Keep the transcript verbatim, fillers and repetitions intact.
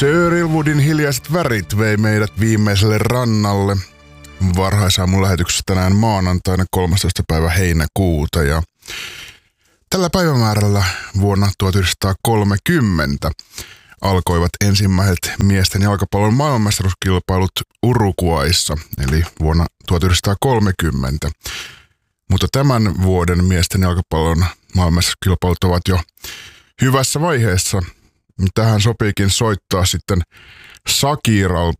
Sir Ilwoodin hiljaiset värit vei meidät viimeiselle rannalle varhaisaamun lähetyksessä tänään maanantaina kolmastoista päivä heinäkuuta. Ja tällä päivämäärällä vuonna tuhatyhdeksänsataakolmekymmentä alkoivat ensimmäiset miesten jalkapallon maailmanmestaruuskilpailut Uruguayssa, eli vuonna tuhatyhdeksänsataakolmekymmentä. Mutta tämän vuoden miesten jalkapallon maailmanmestaruuskilpailut ovat jo hyvässä vaiheessa. Tähän sopiikin soittaa sitten Shakiral,